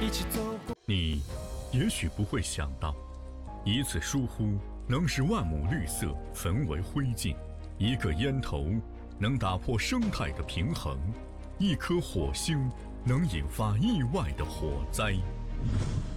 一起走过。 你也许不会想到，一次疏忽能使万亩绿色焚为灰烬，一个烟头能打破生态的平衡，一颗火星能引发意外的火灾。